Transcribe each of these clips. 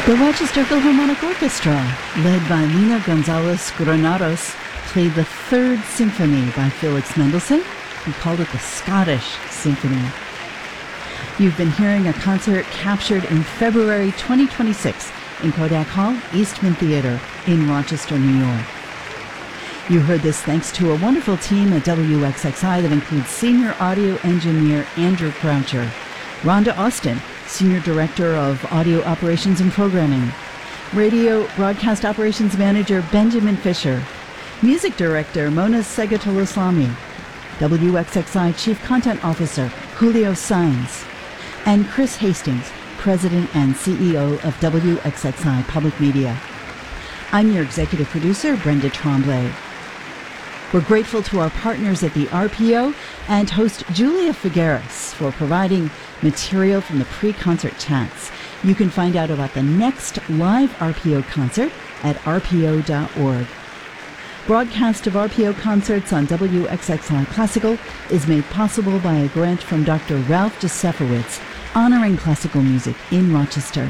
The Rochester Philharmonic Orchestra, led by Lina Gonzalez Granados, played the Third Symphony by Felix Mendelssohn. We called it the Scottish Symphony. You've been hearing a concert captured in February 2026 in Kodak Hall, Eastman Theater in Rochester, New York. You heard this thanks to a wonderful team at WXXI that includes Senior Audio Engineer Andrew Croucher, Rhonda Austin, Senior Director of Audio Operations and Programming, Radio Broadcast Operations Manager Benjamin Fisher, Music Director Mona Segatoloslami, WXXI Chief Content Officer Julio Sainz, and Chris Hastings, President and CEO of WXXI Public Media. I'm your Executive Producer, Brenda Tremblay. We're grateful to our partners at the RPO and host Julia Figueres for providing material from the pre-concert chats. You can find out about the next live RPO concert at rpo.org. Broadcast of RPO concerts on WXXI Classical is made possible by a grant from Dr. Ralph Josefowitz, honoring classical music in Rochester.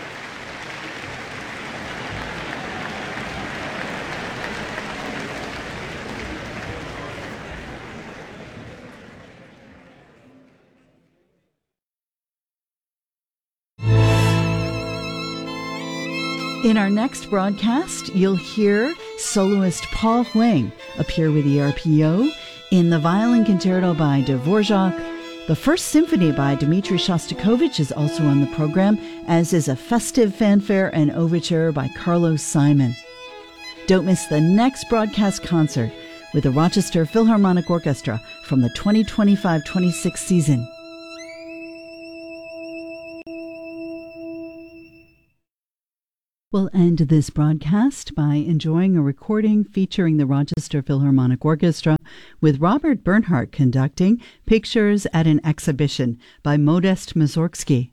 In our next broadcast, you'll hear soloist Paul Huang appear with the RPO in the Violin Concerto by Dvorak. The First Symphony by Dmitri Shostakovich is also on the program, as is a festive fanfare and overture by Carlos Simon. Don't miss the next broadcast concert with the Rochester Philharmonic Orchestra from the 2025-26 season. We'll end this broadcast by enjoying a recording featuring the Rochester Philharmonic Orchestra with Robert Bernhardt conducting Pictures at an Exhibition by Modest Mussorgsky.